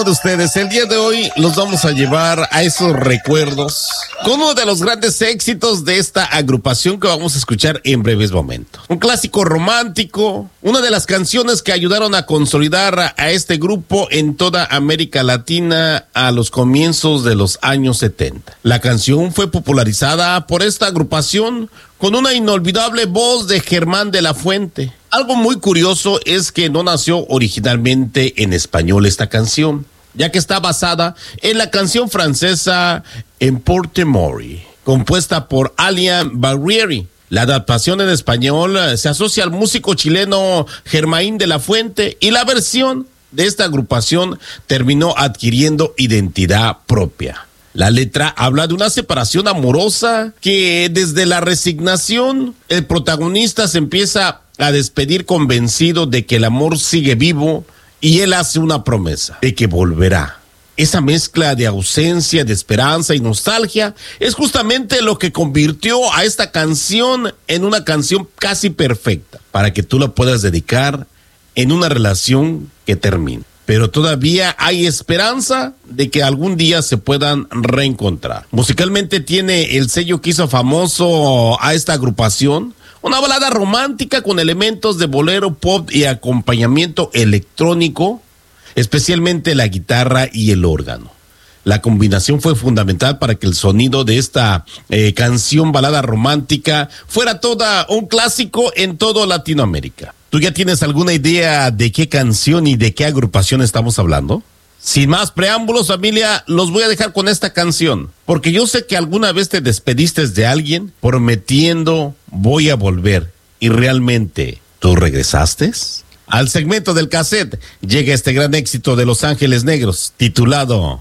de ustedes. El día de hoy los vamos a llevar a esos recuerdos con uno de los grandes éxitos de esta agrupación que vamos a escuchar en breves momentos. Un clásico romántico, una de las canciones que ayudaron a consolidar a este grupo en toda América Latina a los comienzos de los años 70. La canción fue popularizada por esta agrupación con una inolvidable voz de Germán de la Fuente. Algo muy curioso es que no nació originalmente en español esta canción, ya que está basada en la canción francesa En Porte Mori, compuesta por Alain Barrieri. La adaptación en español se asocia al músico chileno Germain de la Fuente y la versión de esta agrupación terminó adquiriendo identidad propia. La letra habla de una separación amorosa que desde la resignación el protagonista se empieza a despedir convencido de que el amor sigue vivo y él hace una promesa de que volverá. Esa mezcla de ausencia, de esperanza y nostalgia es justamente lo que convirtió a esta canción en una canción casi perfecta para que tú la puedas dedicar en una relación que termine. Pero todavía hay esperanza de que algún día se puedan reencontrar. Musicalmente tiene el sello que hizo famoso a esta agrupación, una balada romántica con elementos de bolero, pop y acompañamiento electrónico, especialmente la guitarra y el órgano. La combinación fue fundamental para que el sonido de esta canción balada romántica fuera toda un clásico en toda Latinoamérica. ¿Tú ya tienes alguna idea de qué canción y de qué agrupación estamos hablando? Sin más preámbulos, familia, los voy a dejar con esta canción, porque yo sé que alguna vez te despediste de alguien prometiendo voy a volver, y realmente, ¿tú regresaste? Al segmento del cassette llega este gran éxito de Los Ángeles Negros, titulado